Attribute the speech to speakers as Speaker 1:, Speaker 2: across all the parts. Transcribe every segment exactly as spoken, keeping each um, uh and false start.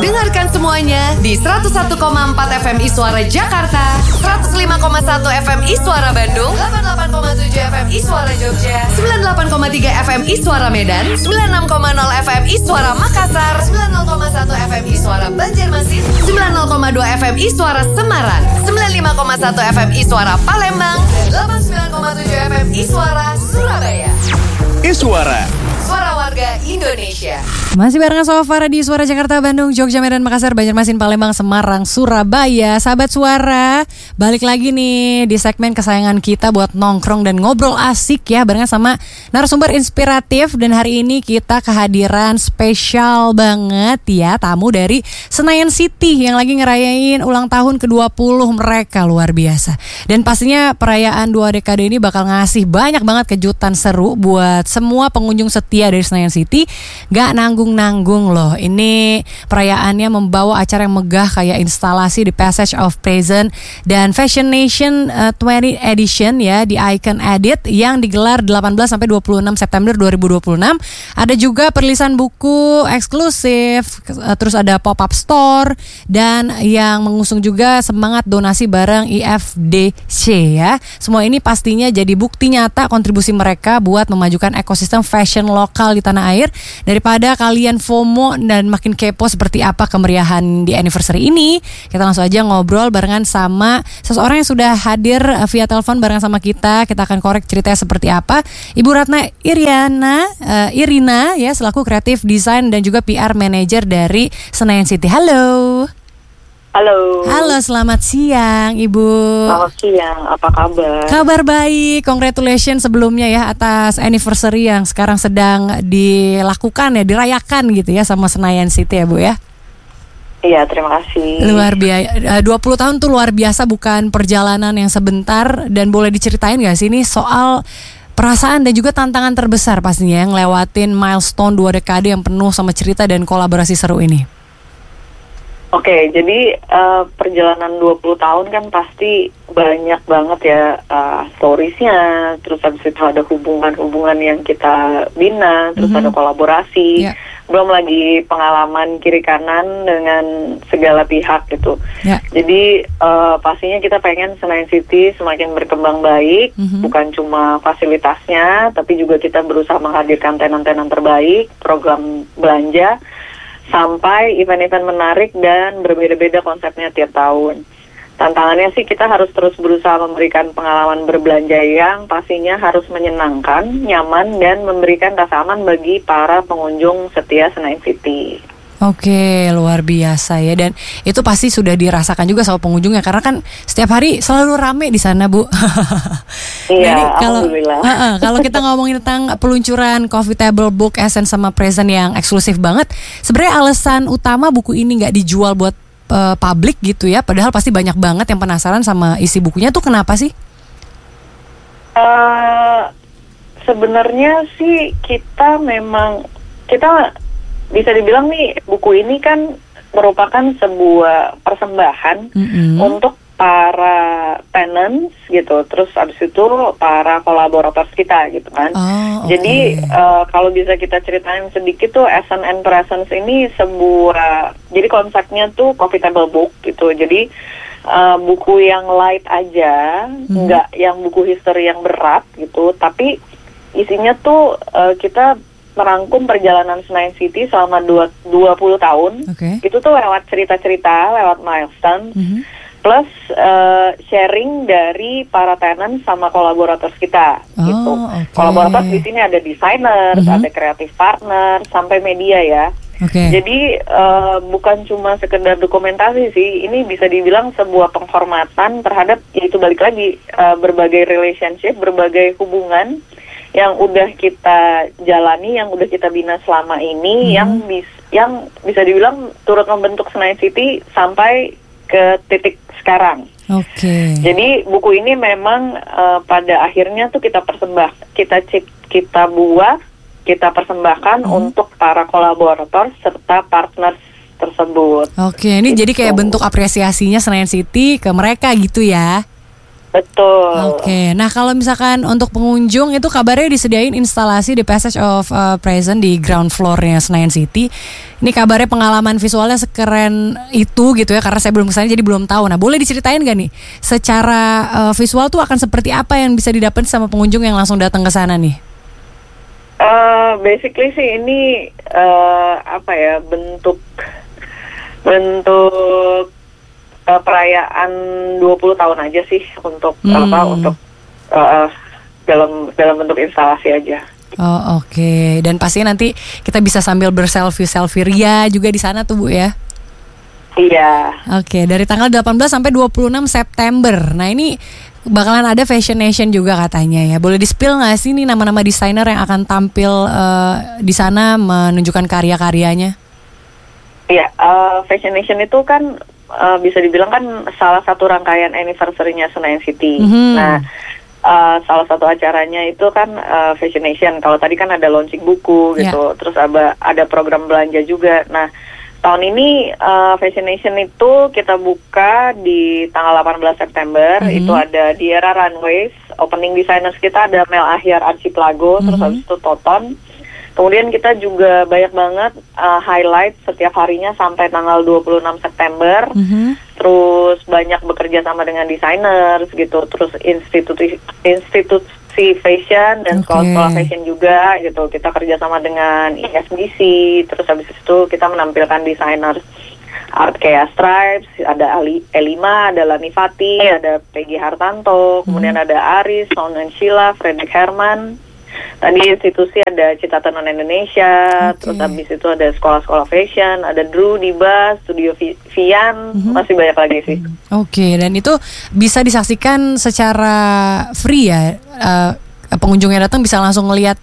Speaker 1: Dengarkan semuanya di seratus satu koma empat F M Iswara Jakarta, seratus lima koma satu F M Iswara Bandung, delapan puluh delapan koma tujuh F M Iswara Jogja, sembilan puluh delapan koma tiga F M Iswara Medan, sembilan puluh enam koma nol F M Iswara Makassar, sembilan puluh koma satu F M Iswara Banjarmasin, sembilan puluh koma dua F M Iswara Semarang, sembilan puluh lima koma satu F M Iswara Palembang, dan delapan puluh sembilan koma tujuh F M Iswara Surabaya.
Speaker 2: Iswara,
Speaker 1: Suara Warga Indonesia.
Speaker 3: Masih barengan sama Farah di Suara Jakarta, Bandung, Jogja, Medan, Makassar, Banjarmasin, Palembang, Semarang, Surabaya. Sahabat Suara, balik lagi nih di segmen kesayangan kita buat nongkrong dan ngobrol asik ya, barengan sama narasumber inspiratif. Dan hari ini kita kehadiran spesial banget ya, tamu dari Senayan City yang lagi ngerayain ulang tahun ke dua puluh mereka, luar biasa. Dan pastinya perayaan dua dekade ini bakal ngasih banyak banget kejutan seru buat semua pengunjung setia dari Senayan City. Gak nanggung-nanggung loh. Ini perayaannya membawa acara yang megah kayak instalasi The Passage of Present dan Fashion Nation uh, dua puluh Edition ya, di Icon Edit yang digelar delapan belas sampai dua puluh enam September dua ribu dua puluh enam. Ada juga perilisan buku eksklusif, uh, terus ada pop-up store, dan yang mengusung juga semangat donasi bareng I F D C ya. Semua ini pastinya jadi bukti nyata kontribusi mereka buat memajukan ekosistem fashion lokal di tanah air. Daripada kalian FOMO dan makin kepo seperti apa kemeriahan di anniversary ini, kita langsung aja ngobrol barengan sama seseorang yang sudah hadir via telepon barengan sama kita. Kita akan korek ceritanya seperti apa. Ibu Ratna Iriana uh, Irina ya, selaku kreatif design dan juga P R manager dari Senayan City. Halo.
Speaker 4: Halo.
Speaker 3: Halo, selamat siang Ibu.
Speaker 4: Selamat siang, apa kabar?
Speaker 3: Kabar baik, congratulations sebelumnya ya atas anniversary yang sekarang sedang dilakukan ya, dirayakan gitu ya sama Senayan City ya Bu ya.
Speaker 4: Iya, terima kasih.
Speaker 3: Luar biasa, dua puluh tahun tuh luar biasa, bukan perjalanan yang sebentar. Dan boleh diceritain gak sih ini soal perasaan dan juga tantangan terbesar pastinya yang ngelewatin milestone dua dekade yang penuh sama cerita dan kolaborasi seru ini?
Speaker 4: Oke, jadi uh, perjalanan dua puluh tahun kan pasti banyak banget ya uh, storiesnya. Terus habis itu ada hubungan-hubungan yang kita bina, terus mm-hmm. ada kolaborasi, yeah. belum lagi pengalaman kiri kanan dengan segala pihak gitu. Yeah. Jadi uh, pastinya kita pengen Senayan City semakin berkembang baik, mm-hmm. bukan cuma fasilitasnya, tapi juga kita berusaha menghadirkan tenan-tenan terbaik, program belanja, sampai event-event menarik dan berbeda-beda konsepnya tiap tahun. Tantangannya sih kita harus terus berusaha memberikan pengalaman berbelanja yang pastinya harus menyenangkan, nyaman, dan memberikan rasa aman bagi para pengunjung setia Senayan City.
Speaker 3: Oke, luar biasa ya, dan itu pasti sudah dirasakan juga sama pengunjungnya karena kan setiap hari selalu rame di sana, Bu.
Speaker 4: Iya,
Speaker 3: jadi kalau
Speaker 4: alhamdulillah.
Speaker 3: uh-uh, kalau kita ngomongin tentang peluncuran Coffee Table Book Essence sama Present yang eksklusif banget, sebenarnya alasan utama buku ini nggak dijual buat uh, publik gitu ya, padahal pasti banyak banget yang penasaran sama isi bukunya tuh, kenapa sih?
Speaker 4: Uh, sebenarnya sih kita memang kita bisa dibilang nih buku ini kan merupakan sebuah persembahan mm-hmm. untuk para tenants gitu, terus abis itu para kolaborator kita gitu kan.
Speaker 3: Oh, okay.
Speaker 4: Jadi uh, kalau bisa kita ceritain sedikit tuh Essence and Presence ini sebuah, jadi konsepnya tuh Coffee Table Book gitu. Jadi uh, buku yang light aja, mm-hmm. nggak yang buku history yang berat gitu, tapi isinya tuh uh, kita merangkum perjalanan Senayan City selama dua puluh tahun. Okay. Itu tuh lewat cerita-cerita, lewat milestone, mm-hmm. plus uh, sharing dari para tenant sama kolaborator kita. Oh, gitu. Okay. Kolaborator di sini ada designers, mm-hmm. ada creative partner, sampai media ya. Okay. Jadi uh, bukan cuma sekedar dokumentasi sih, ini bisa dibilang sebuah penghormatan terhadap, yaitu balik lagi uh, berbagai relationship, berbagai hubungan yang udah kita jalani, yang udah kita bina selama ini, hmm. yang bis, yang bisa dibilang turut membentuk Senayan City sampai ke titik sekarang.
Speaker 3: Oke. Okay.
Speaker 4: Jadi buku ini memang uh, pada akhirnya tuh kita persembah, kita cip, kita buat, kita persembahkan hmm. untuk para kolaborator serta partner tersebut.
Speaker 3: Oke, okay, ini gitu. Jadi kayak bentuk apresiasinya Senayan City ke mereka gitu ya.
Speaker 4: Betul.
Speaker 3: Oke, nah kalau misalkan untuk pengunjung itu kabarnya disediain instalasi di Passage of uh, Present di ground floor-nya Senayan City. Ini kabarnya pengalaman visualnya sekeren itu gitu ya, karena saya belum kesana jadi belum tahu. Nah boleh diceritain gak nih, secara uh, visual tuh akan seperti apa yang bisa didapat sama pengunjung yang langsung datang ke sana nih?
Speaker 4: Uh, basically sih ini uh, apa ya bentuk bentuk Uh, perayaan dua puluh tahun aja sih untuk hmm. apa untuk uh, dalam dalam bentuk instalasi aja.
Speaker 3: Oh oke, okay. Dan pasti nanti kita bisa sambil berselfie selfie ria juga di sana tuh Bu ya.
Speaker 4: Iya.
Speaker 3: Oke, okay. Dari tanggal delapan belas sampai dua puluh enam September. Nah ini bakalan ada Fashion Nation juga katanya ya. Boleh di-spill nggak sih nih nama-nama desainer yang akan tampil uh, di sana menunjukkan karya-karyanya?
Speaker 4: Iya, uh, Fashion Nation itu kan Uh, bisa dibilang kan salah satu rangkaian anniversary-nya Senayan City. Mm-hmm. Nah, uh, salah satu acaranya itu kan uh, Fashion Nation. Kalau tadi kan ada launching buku gitu, yeah. Terus ada ada program belanja juga. Nah, tahun ini uh, Fashion Nation itu kita buka di tanggal delapan belas September. Mm-hmm. Itu ada di Era Runways. Opening designers kita ada Mel Ahyar Archipelago, mm-hmm. Terus habis itu Toton. Kemudian kita juga banyak banget uh, highlight setiap harinya sampai tanggal dua puluh enam September. Mm-hmm. Terus banyak bekerja sama dengan desainer gitu. Terus institusi institusi fashion dan okay. sekolah-sekolah fashion juga gitu. Kita kerja sama dengan I S B C. Terus habis itu kita menampilkan desainer art kayak Stripes, ada Ali, Elima, ada Lani Fati, ada Peggy Hartanto, kemudian mm-hmm. ada Aris, Sonnen Sheila, Fredrik Herman. Tadi institusi ada Cita Tenun Indonesia, okay. Terus habis itu ada sekolah-sekolah fashion, ada Drew, Diba, Studio Vian, mm-hmm. masih banyak lagi sih.
Speaker 3: Oke, okay, dan itu bisa disaksikan secara free ya, uh, pengunjung yang datang bisa langsung ngelihat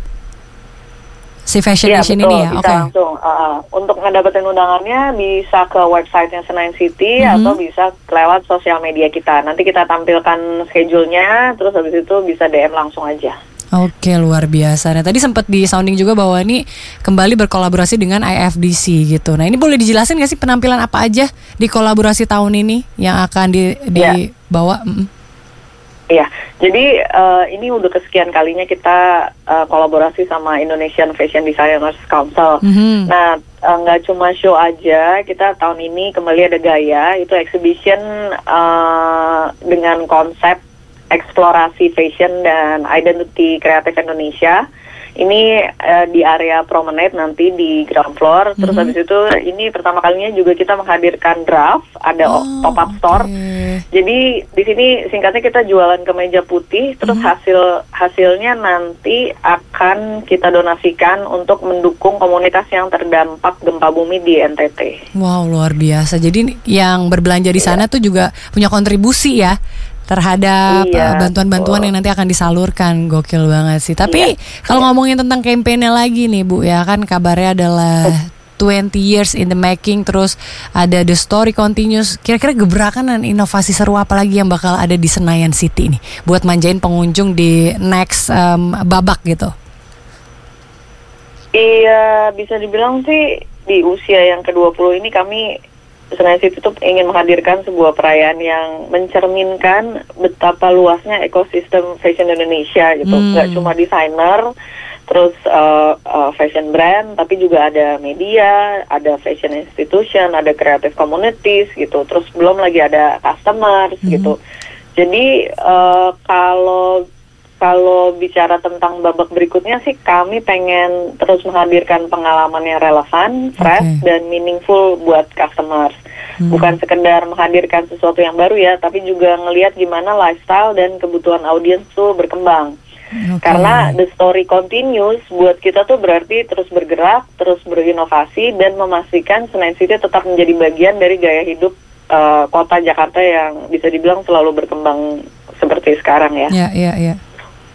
Speaker 3: si Fashion
Speaker 4: ya,
Speaker 3: Nation
Speaker 4: betul,
Speaker 3: ini ya?
Speaker 4: Bisa
Speaker 3: okay.
Speaker 4: langsung. Uh, untuk mendapatkan undangannya bisa ke website-nya Senayan City mm-hmm. atau bisa lewat sosial media kita. Nanti kita tampilkan schedule-nya, terus habis itu bisa D M langsung aja.
Speaker 3: Oke, luar biasa. Nah, tadi sempat di sounding juga bahwa ini kembali berkolaborasi dengan I F D C gitu. Nah, ini boleh dijelasin nggak sih penampilan apa aja di kolaborasi tahun ini yang akan di, dibawa?
Speaker 4: Iya, mm. yeah. Jadi uh, ini udah kesekian kalinya kita uh, kolaborasi sama Indonesian Fashion Designers Council. Mm-hmm. Nah, nggak uh, cuma show aja, kita tahun ini kembali ada Gaya, itu exhibition uh, dengan konsep eksplorasi fashion dan identity kreatif Indonesia. Ini uh, di area promenade nanti di ground floor. Terus mm-hmm. habis itu ini pertama kalinya juga kita menghadirkan draft, ada oh, pop-up store. Okay. Jadi di sini singkatnya kita jualan kemeja putih. Terus mm-hmm. hasil hasilnya nanti akan kita donasikan untuk mendukung komunitas yang terdampak gempa bumi di N T T.
Speaker 3: Wow, luar biasa. Jadi yang berbelanja di sana yeah. tuh juga punya kontribusi ya terhadap iya, uh, bantuan-bantuan betul. Yang nanti akan disalurkan. Gokil banget sih. Tapi iya, kalau iya. ngomongin tentang kampanye lagi nih Bu ya, kan kabarnya adalah twenty years in the making, terus ada The Story Continues. Kira-kira gebrakan dan inovasi seru apa lagi yang bakal ada di Senayan City nih buat manjain pengunjung di next um, babak gitu?
Speaker 4: Iya, bisa dibilang sih di usia yang ke dua puluh ini kami Senayan City itu ingin menghadirkan sebuah perayaan yang mencerminkan betapa luasnya ekosistem fashion Indonesia gitu. Hmm. Nggak cuma desainer, terus uh, uh, fashion brand, tapi juga ada media, ada fashion institution, ada creative communities gitu. Terus belum lagi ada customers hmm. gitu. Jadi uh, kalau Kalau bicara tentang babak berikutnya sih kami pengen terus menghadirkan pengalaman yang relevan, fresh, okay. dan meaningful buat customers. Hmm. Bukan sekedar menghadirkan sesuatu yang baru ya, tapi juga ngelihat gimana lifestyle dan kebutuhan audiens tuh berkembang. Okay. Karena the story continues buat kita tuh berarti terus bergerak, terus berinovasi, dan memastikan Senayan City tetap menjadi bagian dari gaya hidup uh, kota Jakarta yang bisa dibilang selalu berkembang seperti sekarang ya.
Speaker 3: Iya, iya, iya.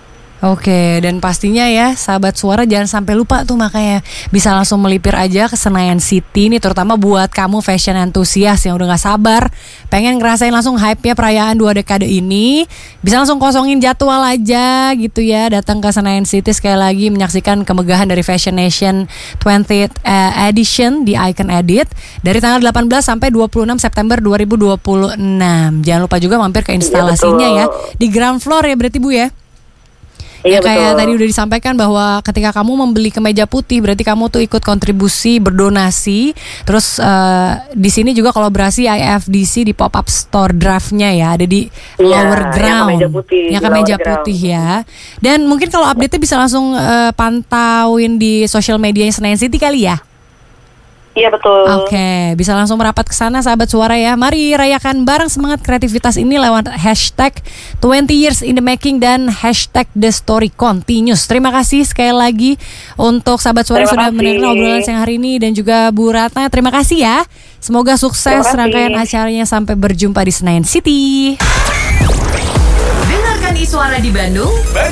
Speaker 3: Oke, dan pastinya ya sahabat suara jangan sampai lupa tuh, makanya bisa langsung melipir aja ke Senayan City nih, terutama buat kamu fashion enthusiast yang udah gak sabar pengen ngerasain langsung hype ya perayaan dua dekade ini. Bisa langsung kosongin jadwal aja gitu ya, datang ke Senayan City sekali lagi menyaksikan kemegahan dari Fashion Nation twentieth edition di Icon Edit dari tanggal delapan belas sampai dua puluh enam September dua ribu dua puluh enam. Jangan lupa juga mampir ke instalasinya ya, ya di ground floor ya berarti Bu ya.
Speaker 4: Iya,
Speaker 3: ya kayak
Speaker 4: betul.
Speaker 3: tadi udah disampaikan bahwa ketika kamu membeli kemeja putih berarti kamu tuh ikut kontribusi berdonasi. Terus uh, di sini juga kolaborasi I F D C di pop-up store draftnya ya, ada di
Speaker 4: ya,
Speaker 3: lower ground.
Speaker 4: Yang kemeja putih,
Speaker 3: yang kemeja putih ya. Dan mungkin kalau update-nya bisa langsung uh, pantauin di sosial medianya Senayan City kali ya.
Speaker 4: Iya betul.
Speaker 3: Oke, bisa langsung merapat ke sana sahabat suara ya. Mari rayakan bareng semangat kreativitas ini lewat hashtag twenty years in the making dan hashtag the story continues. Terima kasih sekali lagi untuk sahabat suara yang sudah mendengar obrolan siang hari ini, dan juga Bu Ratna. Terima kasih ya. Semoga sukses rangkaian acaranya sampai berjumpa di Senayan City.
Speaker 1: Dengarkan Iswara di Bandung,